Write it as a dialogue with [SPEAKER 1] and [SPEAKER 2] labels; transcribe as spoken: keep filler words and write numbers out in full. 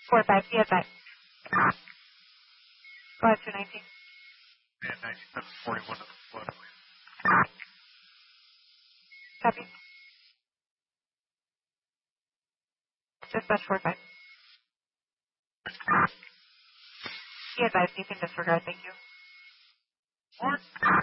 [SPEAKER 1] four five, be advised. Go ahead, two nineteen.
[SPEAKER 2] And ninety-seven forty-one to the flood, please.
[SPEAKER 1] Copy. Dispatch four five. Be advised, you can disregard, thank you.
[SPEAKER 2] Four.